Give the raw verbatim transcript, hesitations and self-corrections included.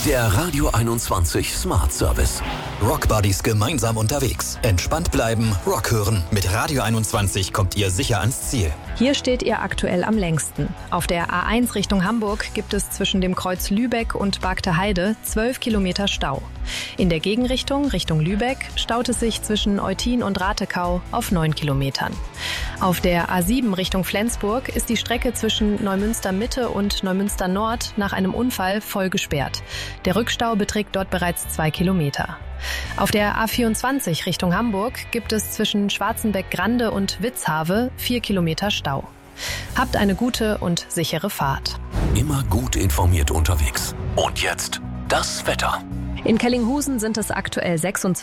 Der Radio einundzwanzig Smart Service. Rockbuddies gemeinsam unterwegs. Entspannt bleiben, Rock hören. Mit Radio einundzwanzig kommt ihr sicher ans Ziel. Hier steht ihr aktuell am längsten. Auf der A eins Richtung Hamburg gibt es zwischen dem Kreuz Lübeck und Bargte Heide zwölf Kilometer Stau. In der Gegenrichtung, Richtung Lübeck, staut es sich zwischen Eutin und Ratekau auf neun Kilometern. Auf der A sieben Richtung Flensburg ist die Strecke zwischen Neumünster Mitte und Neumünster Nord nach einem Unfall voll gesperrt. Der Rückstau beträgt dort bereits zwei Kilometer. Auf der A vierundzwanzig Richtung Hamburg gibt es zwischen Schwarzenbeck-Grande und Witzhave vier Kilometer Stau. Habt eine gute und sichere Fahrt. Immer gut informiert unterwegs. Und jetzt das Wetter. In Kellinghusen sind es aktuell sechsundzwanzig